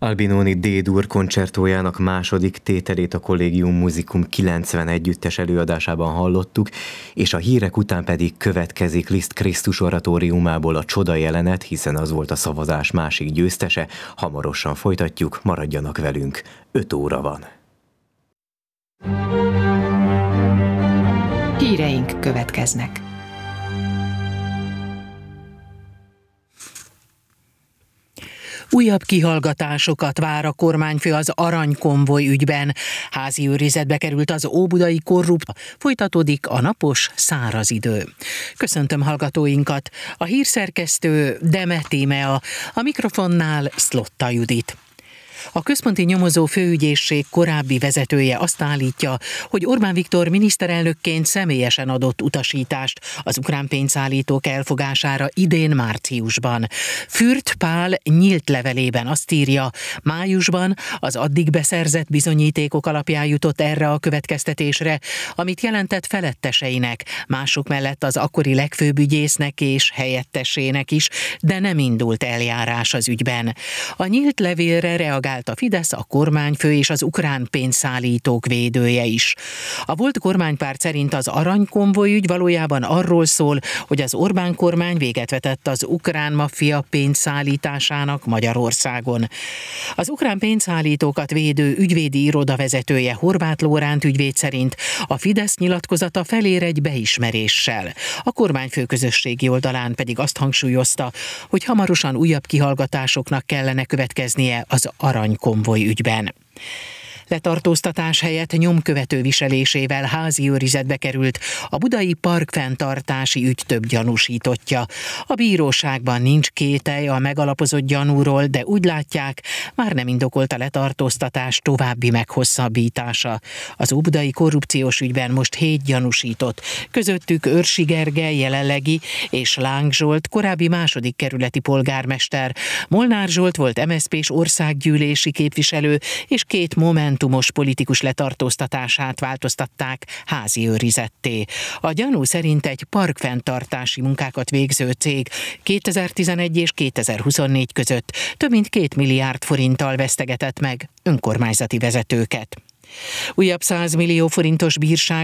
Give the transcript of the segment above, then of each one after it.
Albinoni D-dur koncertójának második tételét a Collegium Musicum 90 együttes előadásában hallottuk, és a hírek után pedig következik Liszt Krisztus oratóriumából a csoda jelenet, hiszen az volt a szavazás másik győztese. Hamarosan folytatjuk, maradjanak velünk, 5 óra van. Híreink következnek. Újabb kihallgatásokat vár a kormányfő az aranykonvoj ügyben. Házi őrizetbe került az óbudai korrupt. Folytatódik a napos, száraz idő. Köszöntöm hallgatóinkat. A hírszerkesztő Deme Tímea, a mikrofonnál Szlotta Judit. A Központi Nyomozó Főügyészség korábbi vezetője azt állítja, hogy Orbán Viktor miniszterelnökként személyesen adott utasítást az ukrán pénzszállítók elfogására idén márciusban. Fürt Pál nyílt levelében azt írja, májusban az addig beszerzett bizonyítékok alapján jutott erre a következtetésre, amit jelentett feletteseinek, mások mellett az akkori legfőbb ügyésznek és helyettesének is, de nem indult eljárás az ügyben. A nyílt levélre reagált a Fidesz, a kormányfő és az ukrán pénzszállítók védője is. A volt kormánypárt szerint az aranykonvoj ügy valójában arról szól, hogy az Orbán kormány véget vetett az ukrán maffia pénzszállításának Magyarországon. Az ukrán pénzszállítókat védő ügyvédi iroda vezetője Horváth Lóránt ügyvéd szerint a Fidesz nyilatkozata felér egy beismeréssel. A kormányfő közösségi oldalán pedig azt hangsúlyozta, hogy hamarosan újabb kihallgatásoknak kellene következnie az aranykonvoj ügyben. Letartóztatás helyett nyomkövető viselésével házi őrizetbe került a budai parkfenntartási ügy több gyanúsítottja. A bíróságban nincs kételj a megalapozott gyanúról, de úgy látják, már nem indokolt a letartóztatás további meghosszabbítása. Az óbudai korrupciós ügyben most 7 gyanúsított, közöttük Őrsi Gergely jelenlegi és Láng Zsolt korábbi második kerületi polgármester, Molnár Zsolt volt MSZP-s országgyűlési képviselő és 2 momentumos politikus letartóztatását változtatták házi őrizetté. A gyanú szerint egy parkfenntartási munkákat végző cég 2011 és 2024 között több mint 2 milliárd forinttal vesztegetett meg önkormányzati vezetőket. Újabb 100 millió forintos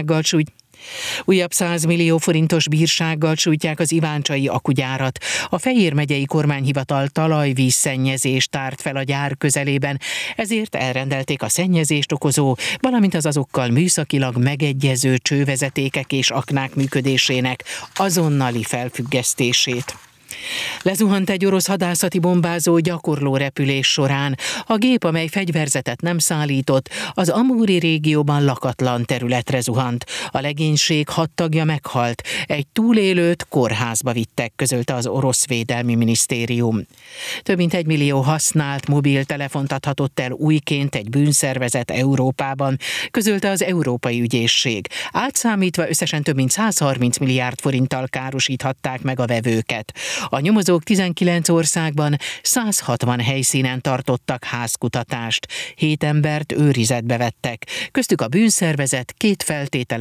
bírsággal sújtják az iváncsai akugyárat. A Fejér megyei kormányhivatal talajvízszennyezést tárt fel a gyár közelében, ezért elrendelték a szennyezést okozó, valamint az azokkal műszakilag megegyező csővezetékek és aknák működésének azonnali felfüggesztését. Lezuhant egy orosz hadászati bombázó gyakorló repülés során. A gép, amely fegyverzetet nem szállított, az Amúri régióban lakatlan területre zuhant. A legénység 6 tagja meghalt. Egy túlélőt kórházba vittek, közölte az orosz védelmi minisztérium. Több mint 1 millió használt mobiltelefont adhatott el újként egy bűnszervezet Európában, közölte az Európai Ügyészség. Átszámítva összesen több mint 130 milliárd forinttal károsíthatták meg a vevőket. A nyomozók 19 országban 160 helyszínen tartottak házkutatást. 7 embert őrizetbe vettek. Köztük a bűnszervezet 2 feltétele